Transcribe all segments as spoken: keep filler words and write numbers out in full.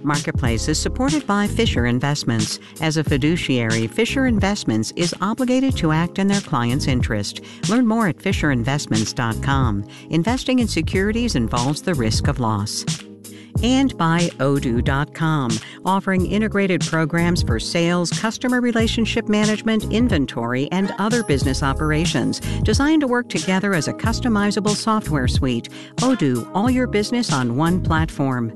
Marketplace is supported by Fisher Investments. As a fiduciary, Fisher Investments is obligated to act in their client's interest. Learn more at fisher investments dot com. Investing in securities involves the risk of loss. And by Odoo dot com, offering integrated programs for sales, customer relationship management, inventory, and other business operations, designed to work together as a customizable software suite. Odoo, all your business on one platform.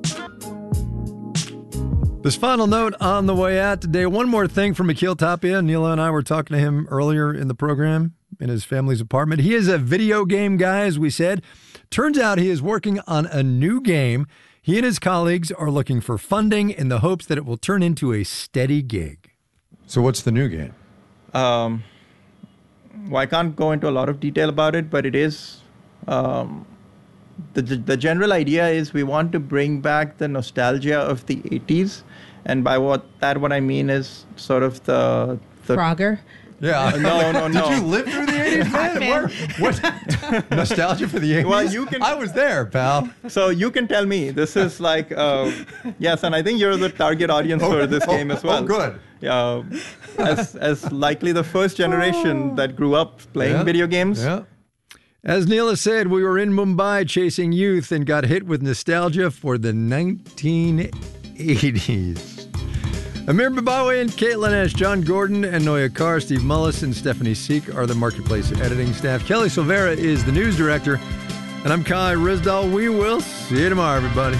This final note on the way out today. One more thing from Akhil Tapia. Neela and I were talking to him earlier in the program in his family's apartment. He is a video game guy, as we said. Turns out he is working on a new game. He and his colleagues are looking for funding in the hopes that it will turn into a steady gig. So what's the new game? Um, well, I can't go into a lot of detail about it, but it is... Um, the, the general idea is we want to bring back the nostalgia of the eighties. And by what that what I mean is sort of the... the Frogger? Yeah. No, no, no. Did you live through the eighties, man? man. What, what? Nostalgia for the eighties? Well, you can... I was there, pal. So you can tell me. This is like... Uh, yes, and I think you're the target audience oh, for this oh, game as well. Oh, good. Uh, as, as likely the first generation that grew up playing yeah. video games. Yeah. As Neela said, we were in Mumbai chasing youth and got hit with nostalgia for the nineteen eighties. Amir Babawi and Caitlin Ash, John Gordon and Noya Carr, Steve Mullis and Stephanie Seek are the Marketplace editing staff. Kelly Silvera is the news director. And I'm Kai Rizdal. We will see you tomorrow, everybody.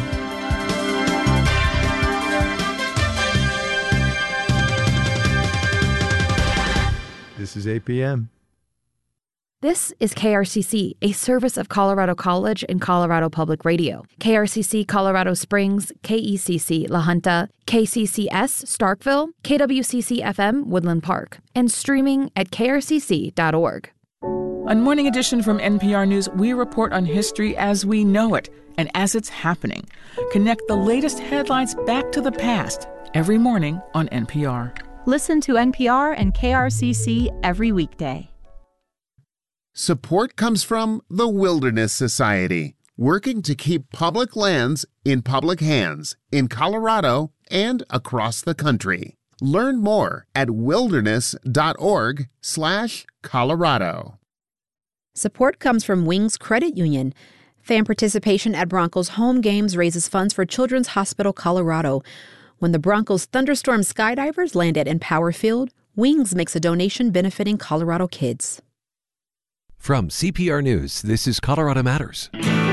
This is eight p.m. This is K R C C, a service of Colorado College and Colorado Public Radio. K R C C Colorado Springs, K E C C La Junta, K C C S Starkville, K W C C F M Woodland Park, and streaming at k r c c dot org. On Morning Edition from N P R News, we report on history as we know it and as it's happening. Connect the latest headlines back to the past every morning on N P R. Listen to N P R and K R C C every weekday. Support comes from the Wilderness Society, working to keep public lands in public hands in Colorado and across the country. Learn more at wilderness.org slash Colorado. Support comes from Wings Credit Union. Fan participation at Broncos home games raises funds for Children's Hospital Colorado. When the Broncos Thunderstorm skydivers land at Empower Field, Wings makes a donation benefiting Colorado kids. From C P R News, this is Colorado Matters.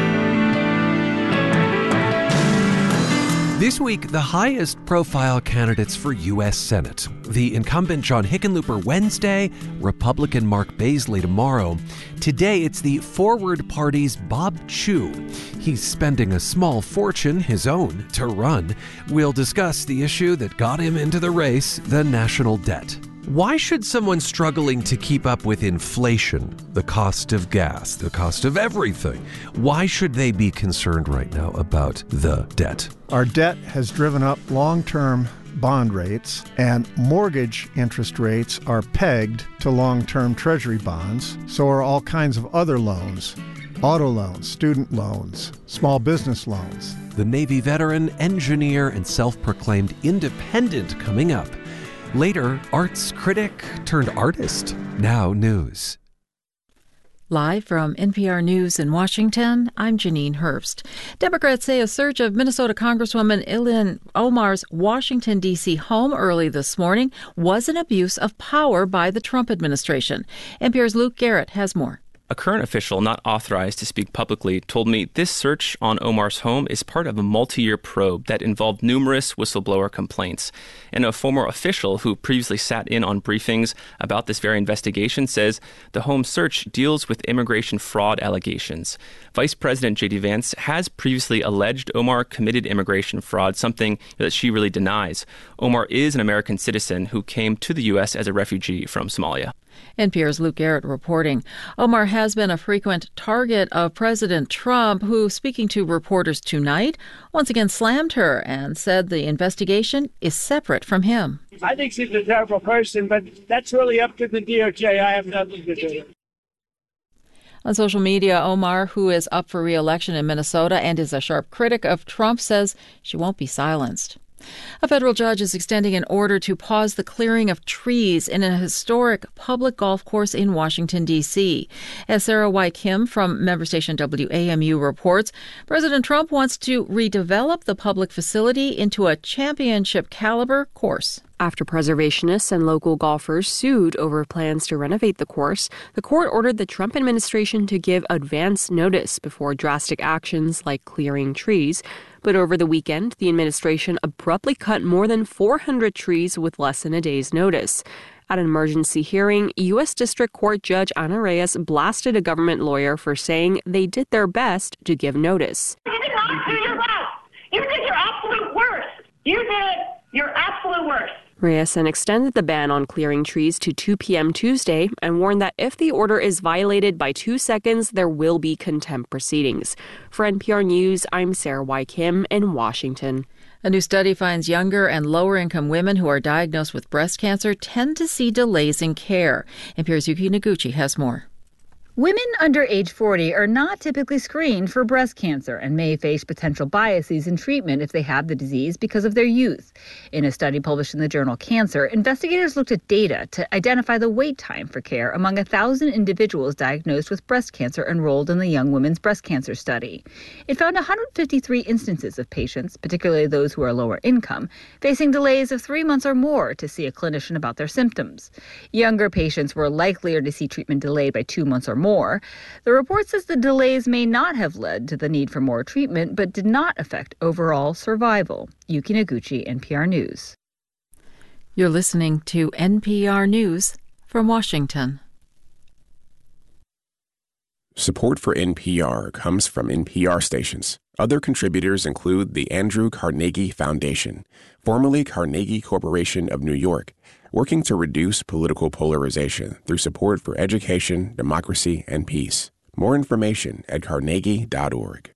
This week, the highest profile candidates for U S Senate. The incumbent John Hickenlooper Wednesday, Republican Mark Baisley tomorrow. Today, it's the Forward Party's Bob Chu. He's spending a small fortune, his own, to run. We'll discuss the issue that got him into the race, the national debt. Why should someone struggling to keep up with inflation, the cost of gas, the cost of everything, why should they be concerned right now about the debt? Our debt has driven up long-term bond rates, and mortgage interest rates are pegged to long-term treasury bonds. So are all kinds of other loans, auto loans, student loans, small business loans. The Navy veteran, engineer, and self-proclaimed independent coming up. Later, arts critic turned artist. Now news. Live from N P R News in Washington, I'm Janine Herbst. Democrats say a search of Minnesota Congresswoman Ilhan Omar's Washington, D C home early this morning was an abuse of power by the Trump administration. N P R's Luke Garrett has more. A current official not authorized to speak publicly told me this search on Omar's home is part of a multi-year probe that involved numerous whistleblower complaints. And a former official who previously sat in on briefings about this very investigation says the home search deals with immigration fraud allegations. Vice President J D Vance has previously alleged Omar committed immigration fraud, something that she really denies. Omar is an American citizen who came to the U S as a refugee from Somalia. N P R's Luke Garrett reporting. Omar has been a frequent target of President Trump, who, speaking to reporters tonight, once again slammed her and said the investigation is separate from him. I think she's a terrible person, but that's really up to the D O J. I have nothing to do with it. On social media, Omar, who is up for re-election in Minnesota and is a sharp critic of Trump, says she won't be silenced. A federal judge is extending an order to pause the clearing of trees in a historic public golf course in Washington, D C. As Sarah Y. Kim from member station W A M U reports, President Trump wants to redevelop the public facility into a championship-caliber course. After preservationists and local golfers sued over plans to renovate the course, the court ordered the Trump administration to give advance notice before drastic actions like clearing trees. But over the weekend, the administration abruptly cut more than four hundred trees with less than a day's notice. At an emergency hearing, U S District Court Judge Ana Reyes blasted a government lawyer for saying they did their best to give notice. You did not do your best. You did your absolute worst. You did your absolute worst. Reyes then extended the ban on clearing trees to two p.m. Tuesday and warned that if the order is violated by two seconds, there will be contempt proceedings. For N P R News, I'm Sarah Y. Kim in Washington. A new study finds younger and lower-income women who are diagnosed with breast cancer tend to see delays in care. N P R's Yuki Noguchi has more. Women under age forty are not typically screened for breast cancer and may face potential biases in treatment if they have the disease because of their youth. In a study published in the journal Cancer, investigators looked at data to identify the wait time for care among one thousand individuals diagnosed with breast cancer enrolled in the Young Women's Breast Cancer Study. It found one hundred fifty-three instances of patients, particularly those who are lower income, facing delays of three months or more to see a clinician about their symptoms. Younger patients were likelier to see treatment delayed by two months or more. More. The report says the delays may not have led to the need for more treatment, but did not affect overall survival. Yuki Noguchi, N P R News. You're listening to N P R News from Washington. Support for N P R comes from N P R stations. Other contributors include the Andrew Carnegie Foundation, formerly Carnegie Corporation of New York, working to reduce political polarization through support for education, democracy, and peace. More information at carnegie dot org.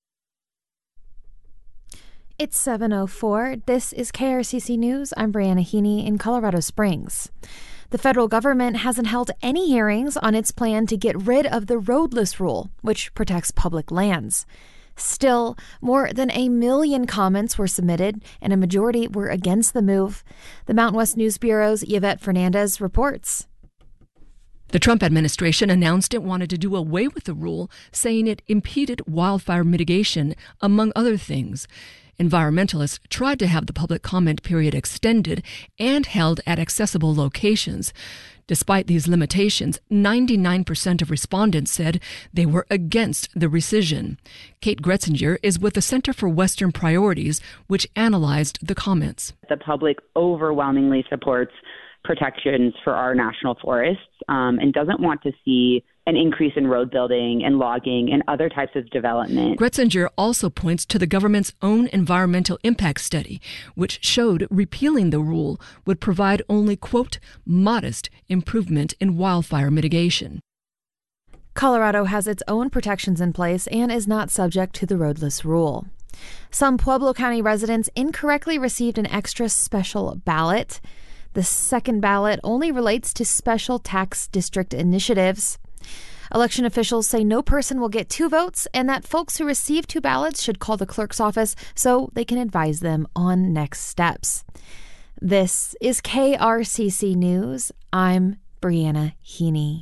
It's seven oh four. This is K R C C News. I'm Brianna Heaney in Colorado Springs. The federal government hasn't held any hearings on its plan to get rid of the roadless rule, which protects public lands. Still, more than a million comments were submitted, and a majority were against the move. The Mountain West News Bureau's Yvette Fernandez reports. The Trump administration announced it wanted to do away with the rule, saying it impeded wildfire mitigation, among other things. Environmentalists tried to have the public comment period extended and held at accessible locations. Despite these limitations, ninety-nine percent of respondents said they were against the rescission. Kate Gretzinger is with the Center for Western Priorities, which analyzed the comments. The public overwhelmingly supports protections for our national forests um, and doesn't want to see an increase in road building and logging and other types of development. Gretzinger also points to the government's own environmental impact study, which showed repealing the rule would provide only, quote, modest improvement in wildfire mitigation. Colorado has its own protections in place and is not subject to the roadless rule. Some Pueblo County residents incorrectly received an extra special ballot. The second ballot only relates to special tax district initiatives. Election officials say no person will get two votes and that folks who receive two ballots should call the clerk's office so they can advise them on next steps. This is K R C C News. I'm Brianna Heaney.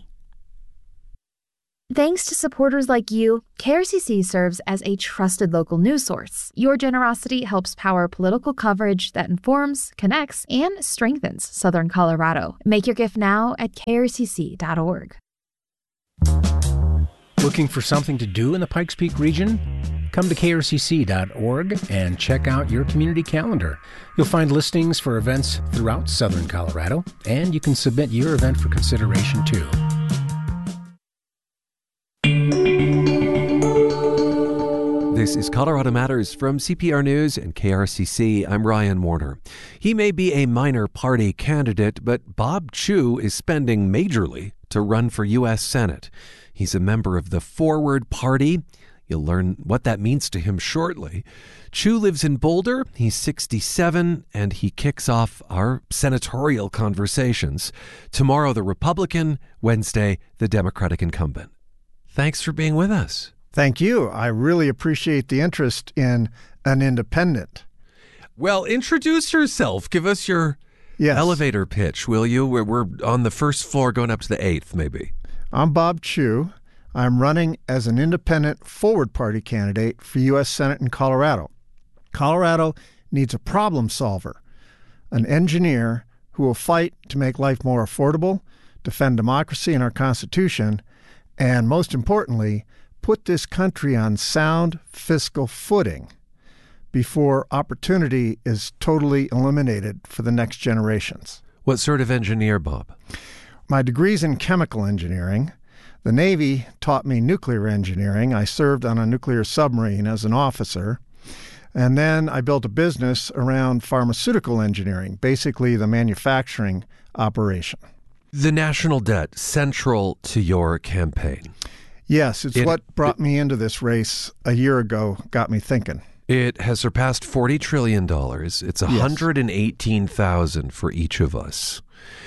Thanks to supporters like you, K R C C serves as a trusted local news source. Your generosity helps power political coverage that informs, connects, and strengthens Southern Colorado. Make your gift now at K R C C dot org. Looking for something to do in the Pikes Peak region? Come to K R C C dot org and check out your community calendar. You'll find listings for events throughout Southern Colorado, and you can submit your event for consideration too. This is Colorado Matters from C P R News and K R C C. I'm Ryan Warner. He may be a minor party candidate, but Bob Chu is spending majorly to run for U S Senate. He's a member of the Forward Party. You'll learn what that means to him shortly. Chu lives in Boulder. He's sixty-seven, and he kicks off our senatorial conversations. Tomorrow, the Republican. Wednesday, the Democratic incumbent. Thanks for being with us. Thank you. I really appreciate the interest in an independent. Well, introduce yourself. Give us your yes. elevator pitch, will you? We're, we're on the first floor going up to the eighth, maybe. I'm Bob Chu. I'm running as an independent Forward Party candidate for U S Senate in Colorado. Colorado needs a problem solver, an engineer who will fight to make life more affordable, defend democracy and our Constitution, and most importantly, put this country on sound fiscal footing before opportunity is totally eliminated for the next generations. What sort of engineer, Bob? My degree's in chemical engineering. The Navy taught me nuclear engineering. I served on a nuclear submarine as an officer. And then I built a business around pharmaceutical engineering, basically the manufacturing operation. The national debt, central to your campaign. Yes, it's it, what brought it, me into this race a year ago, got me thinking. It has surpassed forty trillion dollars. It's one hundred eighteen thousand dollars for each of us.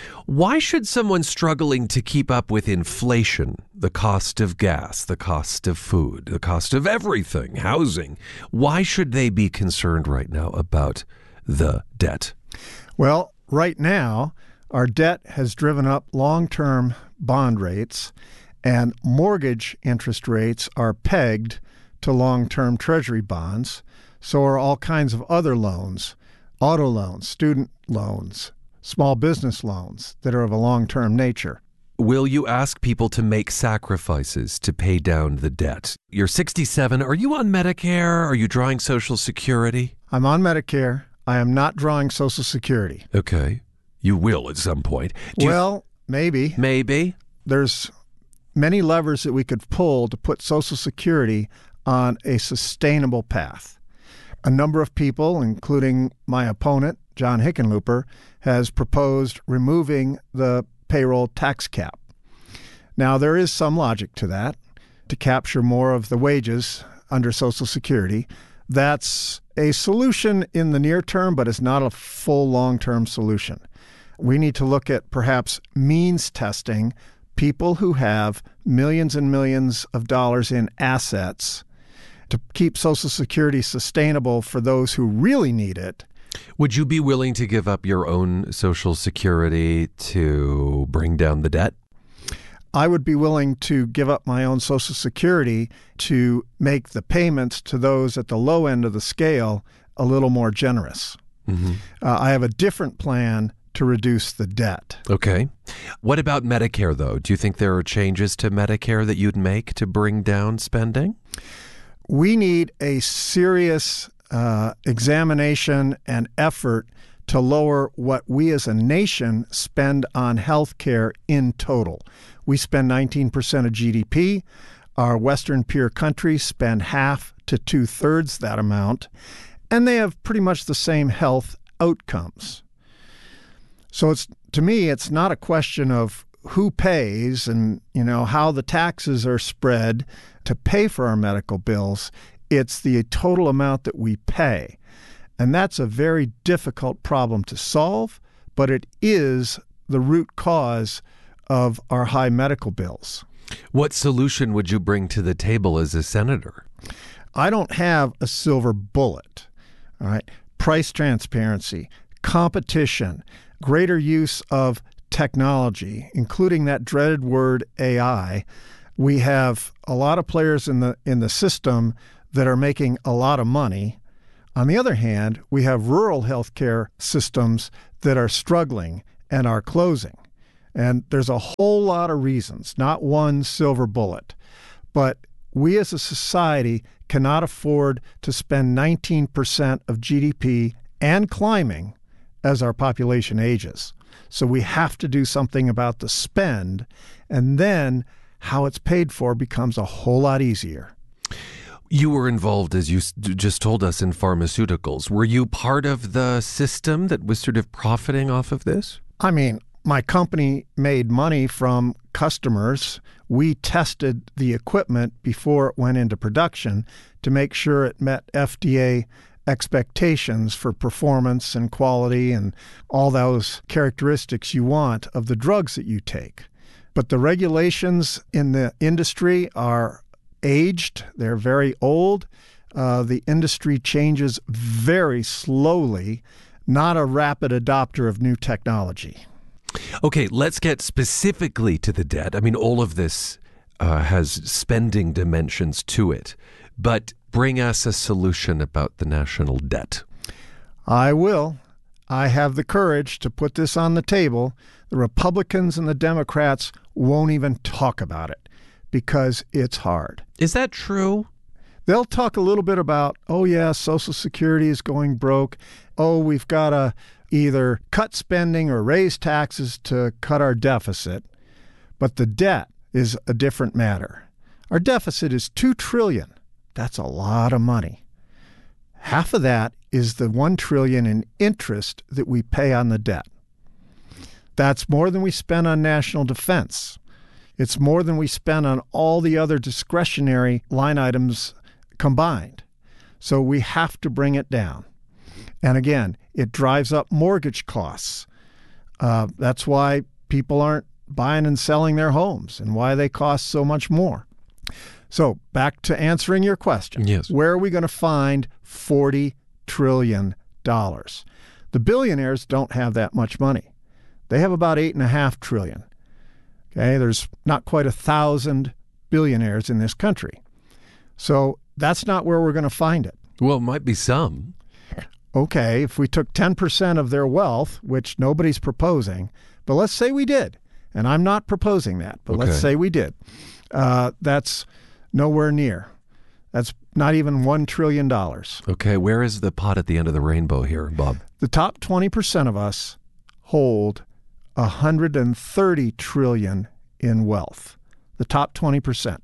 Why should someone struggling to keep up with inflation, the cost of gas, the cost of food, the cost of everything, housing, why should they be concerned right now about the debt? Well, right now, our debt has driven up long-term bond rates, and mortgage interest rates are pegged to long-term Treasury bonds. So are all kinds of other loans, auto loans, student loans, small business loans that are of a long-term nature. Will you ask people to make sacrifices to pay down the debt? You're sixty-seven. Are you on Medicare? Are you drawing Social Security? I'm on Medicare. I am not drawing Social Security. Okay. You will at some point. Do well, you... maybe. Maybe. There's many levers that we could pull to put Social Security on a sustainable path. A number of people, including my opponent, John Hickenlooper, has proposed removing the payroll tax cap. Now, there is some logic to that, to capture more of the wages under Social Security. That's a solution in the near term, but it's not a full long-term solution. We need to look at perhaps means testing people who have millions and millions of dollars in assets to keep Social Security sustainable for those who really need it. Would you be willing to give up your own Social Security to bring down the debt? I would be willing to give up my own Social Security to make the payments to those at the low end of the scale a little more generous. Mm-hmm. Uh, I have a different plan to reduce the debt. Okay. What about Medicare, though? Do you think there are changes to Medicare that you'd make to bring down spending? We need a serious uh, examination and effort to lower what we as a nation spend on health care in total. We spend nineteen percent of G D P. Our Western peer countries spend half to two-thirds that amount, and they have pretty much the same health outcomes. So it's to me, it's not a question of who pays and, you know, how the taxes are spread to pay for our medical bills. It's the total amount that we pay. And that's a very difficult problem to solve, but it is the root cause of our high medical bills. What solution would you bring to the table as a senator? I don't have a silver bullet. All right. Price transparency, competition, greater use of technology, including that dreaded word A I. We have a lot of players in the in the system that are making a lot of money. On the other hand, we have rural healthcare systems that are struggling and are closing. And there's a whole lot of reasons, not one silver bullet. But we as a society cannot afford to spend nineteen percent of G D P and climbing as our population ages. So we have to do something about the spend, and then how it's paid for becomes a whole lot easier. You were involved, as you just told us, in pharmaceuticals. Were you part of the system that was sort of profiting off of this? I mean, my company made money from customers. We tested the equipment before it went into production to make sure it met F D A expectations for performance and quality and all those characteristics you want of the drugs that you take. But the regulations in the industry are aged. They're very old. Uh, the industry changes very slowly, not a rapid adopter of new technology. Okay, let's get specifically to the debt. I mean, all of this uh, has spending dimensions to it, but bring us a solution about the national debt. I will. I have the courage to put this on the table. The Republicans and the Democrats won't even talk about it because it's hard. Is that true? They'll talk a little bit about, oh, yeah, Social Security is going broke. Oh, we've got to either cut spending or raise taxes to cut our deficit. But the debt is a different matter. Our deficit is two trillion dollars. That's a lot of money. Half of that is the one trillion dollars in interest that we pay on the debt. That's more than we spend on national defense. It's more than we spend on all the other discretionary line items combined. So we have to bring it down. And again, it drives up mortgage costs. Uh, that's why people aren't buying and selling their homes and why they cost so much more. So back to answering your question. Yes. Where are we going to find forty trillion dollars? The billionaires don't have that much money. They have about eight and a half trillion. Okay, there's not quite a thousand billionaires in this country. So that's not where we're going to find it. Well, it might be some. Okay, if we took ten percent of their wealth, which nobody's proposing, but let's say we did, and I'm not proposing that, but Okay. let's say we did, uh, that's nowhere near. That's not even one trillion dollars. Okay, where is the pot at the end of the rainbow here, Bob? The top twenty percent of us hold one hundred thirty trillion dollars in wealth. The top twenty percent.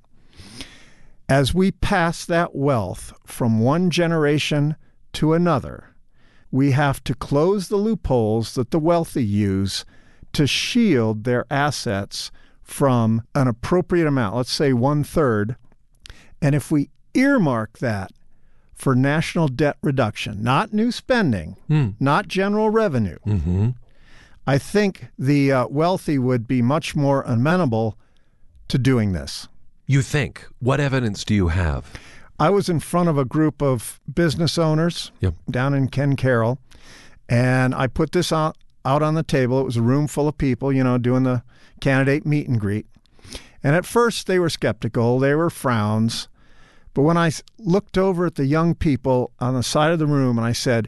As we pass that wealth from one generation to another, we have to close the loopholes that the wealthy use to shield their assets from an appropriate amount, let's say one third. And if we earmark that for national debt reduction, not new spending, Mm. not general revenue, Mm-hmm. I think the uh, wealthy would be much more amenable to doing this. You think? What evidence do you have? I was in front of a group of business owners Yep. down in Ken Carroll, and I put this out, out on the table. It was a room full of people, you know, doing the candidate meet and greet. And at first they were skeptical. There were frowns. But when I looked over at the young people on the side of the room and I said,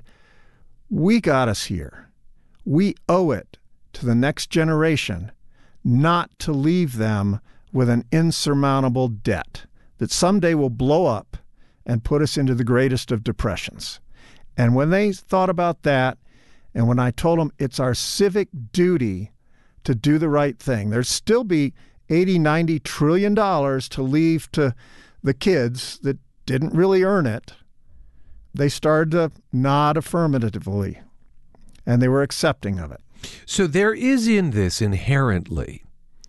we got us here. We owe it to the next generation not to leave them with an insurmountable debt that someday will blow up and put us into the greatest of depressions. And when they thought about that, and when I told them it's our civic duty to do the right thing, there'd still be eighty, ninety trillion dollars to leave to the kids that didn't really earn it, they started to nod affirmatively, and they were accepting of it. So there is in this inherently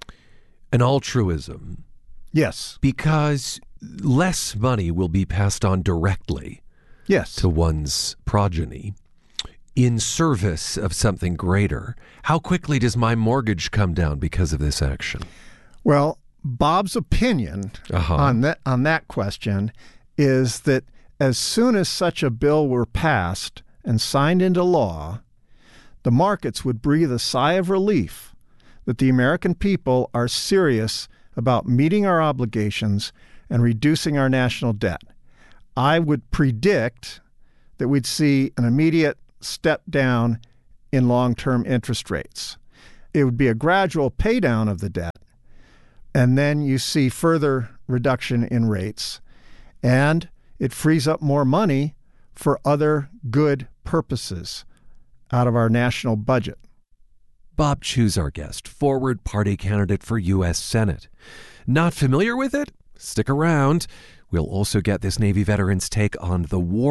an altruism. Yes. Because less money will be passed on directly yes. to one's progeny in service of something greater. How quickly does my mortgage come down because of this action? Well, Bob's opinion uh-huh. on that on that question is that as soon as such a bill were passed and signed into law, the markets would breathe a sigh of relief that the American people are serious about meeting our obligations and reducing our national debt. I would predict that we'd see an immediate step down in long-term interest rates. It would be a gradual pay down of the debt, and then you see further reduction in rates, and it frees up more money for other good purposes out of our national budget. Bob Chiu's our guest, forward party candidate for U S Senate. Not familiar with it? Stick around. We'll also get this Navy veteran's take on the war